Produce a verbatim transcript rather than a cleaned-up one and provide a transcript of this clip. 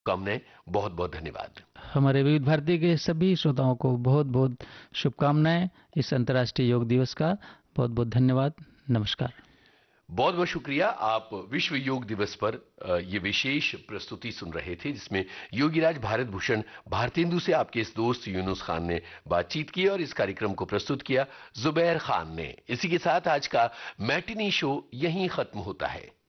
कामनाएं। बहुत बहुत धन्यवाद। हमारे विविध भारती के सभी श्रोताओं को बहुत बहुत शुभकामनाएं इस अंतर्राष्ट्रीय योग दिवस का। बहुत बहुत धन्यवाद। नमस्कार। बहुत बहुत शुक्रिया। आप विश्व योग दिवस पर ये विशेष प्रस्तुति सुन रहे थे, जिसमें योगीराज भारत भूषण भारतेंदु से आपके इस दोस्त यूनुस खान ने बातचीत की और इस कार्यक्रम को प्रस्तुत किया जुबैर खान ने। इसी के साथ आज का मैटिनी शो यहीं खत्म होता है।